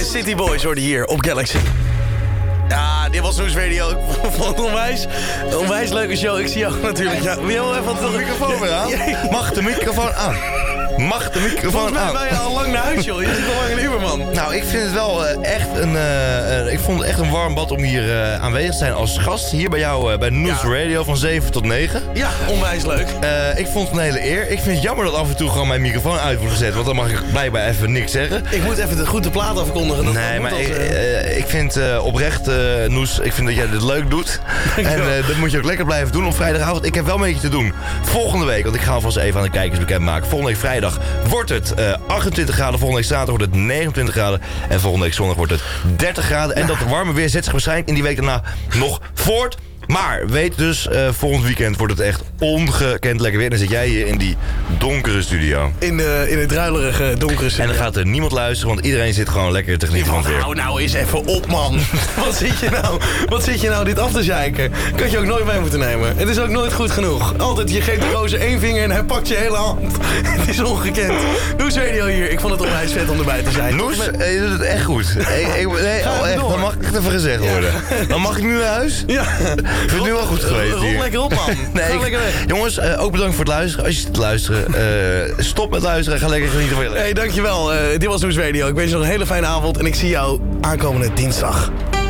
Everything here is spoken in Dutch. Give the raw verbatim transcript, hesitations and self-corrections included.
en City Boys hoorde hier op Galaxy. Ja, dit was Nieuws Radio. Ik vond het onwijs, onwijs leuke show. Ik zie jou natuurlijk. Ja, wil je wel even wat de microfoon weer aan? Mag de microfoon aan? Mag de microfoon Volgens mij aan? ben je al lang naar huis, joh. Je zit al lang in Uber, man. Nou, ik vind het wel uh, echt een... Uh, uh, ik vond het echt een warm bad om hier uh, aanwezig te zijn als gast. Hier bij jou uh, bij Nieuws ja. Radio van zeven tot negen. Ja, onwijs leuk. Uh, ik vond het een hele eer. Ik vind het jammer dat af en toe gewoon mijn microfoon uit wordt gezet. Want dan mag ik blijkbaar even niks zeggen. Ik moet even de goede plaat afkondigen. Dat nee, maar als, ik, uh, ik vind uh, oprecht, uh, Noes, ik vind dat jij dit leuk doet. En uh, dat moet je ook lekker blijven doen op vrijdagavond. Ik heb wel een beetje te doen. Volgende week, want ik ga alvast even aan de kijkers bekendmaken. Volgende week vrijdag wordt het Uh, achtentwintig graden, volgende week zaterdag wordt het negenentwintig graden en volgende week zondag wordt het dertig graden. En dat warme weer zet zich waarschijnlijk in die week daarna nog voort. Maar weet dus, uh, volgend weekend wordt het echt ongekend lekker weer. Dan zit jij hier in die donkere studio. In, uh, in het druilerige donkere studio. En dan gaat er niemand luisteren, want iedereen zit gewoon lekker te genieten van het weer. Hou nou eens even op, man. Wat zit je nou, wat zit je nou dit af te zeiken? Kan je ook nooit mee moeten nemen. Het is ook nooit goed genoeg. Altijd, je geeft de roze één vinger en hij pakt je hele hand. Het is ongekend. Noes Radio hier. Ik vond het onwijs vet om erbij te zijn. Noes, je doet het echt goed. ik, ik, nee, oh, echt, dan mag ik het even gezegd worden. Ja. Dan mag ik nu naar huis? Ja. Ik vind het nu wel goed geweest hier. Rol lekker op, man. nee, ga ik, lekker weg. Jongens, uh, ook bedankt voor het luisteren. Als je zit te luisteren, uh, stop met luisteren en ga lekker genieten van je leven. Hey, dankjewel. Uh, dit was Nieuws Radio. Ik wens je nog een hele fijne avond en ik zie jou aankomende dinsdag.